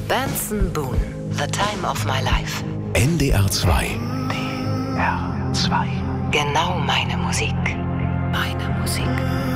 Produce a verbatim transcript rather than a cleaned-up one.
Benson Boone, The Time of My Life. N D R zwei. N D R zwei. Genau meine Musik. Meine Musik.